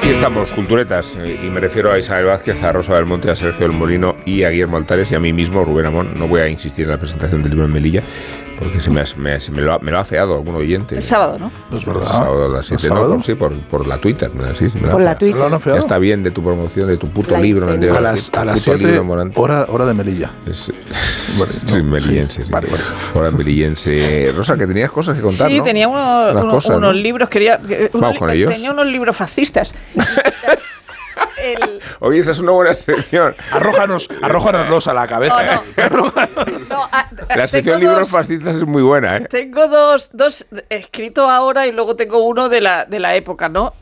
Aquí estamos, culturetas, y me refiero a Isabel Vázquez, a Rosa del Monte, a Sergio del Molino y a Guillermo Altares y a mí mismo, Rubén Amón. No voy a insistir en la presentación del libro en Melilla, porque me lo ha afeado algún oyente. El sábado, ¿no? No es verdad. El sábado a las 7, ¿no? Sí, por la Twitter. Sí, por la Twitter. Ya está bien de tu promoción, de tu puto libro. A las 7, hora de Melilla. Melillense, sí. Vale. Hora melillense. Rosa, que tenías cosas que contar, sí, ¿no? tenía unos libros, Vamos con ellos. Tenía unos libros fascistas. Oye, esa es una buena sección. Arrójanos a la cabeza. La sección libros fascistas es muy buena, ¿eh? Tengo dos escritos ahora y luego tengo uno de la época, ¿no?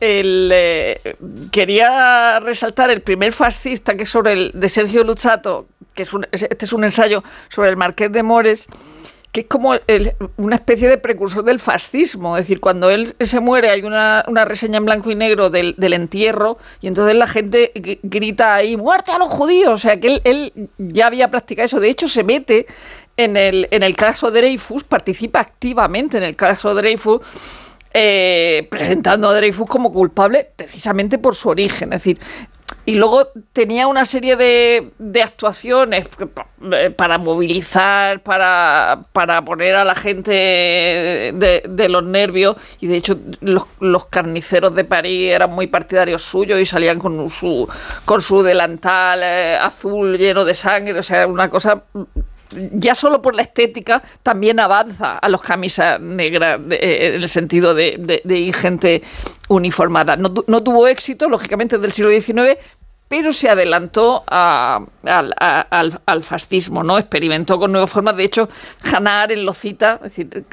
Quería resaltar el primer fascista, que es de Sergio Luzzatto, que este es un ensayo sobre el Marqués de Mores, que es como una especie de precursor del fascismo. Es decir, cuando él se muere hay una reseña en blanco y negro del entierro, y entonces la gente grita ahí, ¡muerte a los judíos! O sea, que él ya había practicado eso. De hecho, se mete en el caso Dreyfus, participa activamente en el caso Dreyfus, presentando a Dreyfus como culpable precisamente por su origen. Es decir, y luego tenía una serie de actuaciones para movilizar, para poner a la gente de los nervios, y de hecho los carniceros de París eran muy partidarios suyos y salían con su delantal azul lleno de sangre. O sea, una cosa... Ya solo por la estética también avanza a los camisas negras en el sentido de ir gente uniformada. No tuvo éxito, lógicamente, del siglo XIX, pero se adelantó al fascismo, ¿no? Experimentó con nuevas formas. De hecho, Hannah Arendt lo cita, es decir,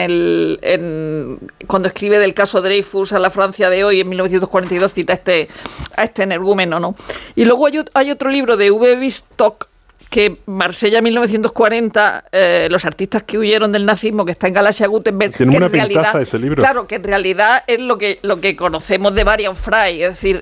cuando escribe del caso Dreyfus a la Francia de hoy, en 1942, cita a este energúmeno, ¿no? Y luego hay otro libro de V. Stock, que Marsella 1940, los artistas que huyeron del nazismo, que está en Galaxia Gutenberg, tiene una pintaza realidad, ese libro. Claro, que en realidad es lo que conocemos de Varian Fry, es decir,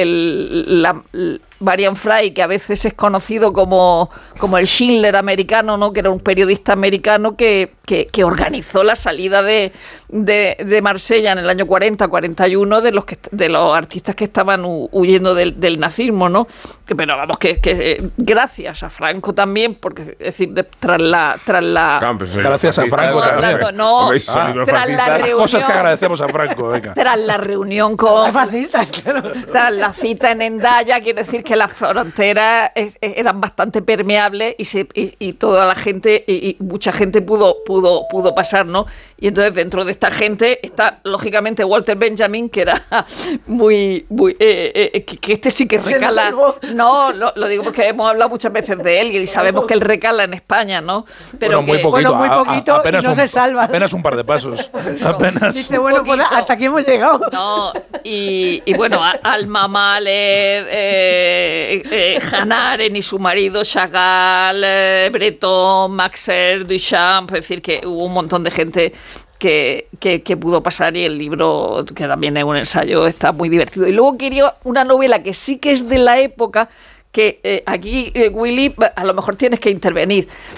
Varian Fry, que a veces es conocido como el Schindler americano, ¿no? Que era un periodista americano que organizó la salida de Marsella en el año 40-41 de los artistas que estaban huyendo del nazismo, ¿no? Pero vamos, que gracias a Franco también, porque es decir, tras la gracias a Franco también. Tras la reunión, cosas que agradecemos a Franco, venga. Tras la reunión tras la cita en Hendaya, quiero decir que las fronteras eran bastante permeables y toda la gente y mucha gente pudo pasar, ¿no? Y entonces dentro de esta gente está lógicamente Walter Benjamin, que era muy que este sí que recala. No, lo digo porque hemos hablado muchas veces de él y sabemos que él recala en España, ¿no? Pero muy poquito apenas y no se salva. Apenas un par de pasos. Apenas. Dice, bueno, pues hasta aquí hemos llegado. No, y bueno, Alma Mahler, Hannah Arendt y su marido Chagall, Breton, Maxer, Duchamp, es decir, que hubo un montón de gente que pudo pasar, y el libro, que también es un ensayo, está muy divertido. Y luego quería una novela que sí que es de la época, que aquí, Willy, a lo mejor tienes que intervenir,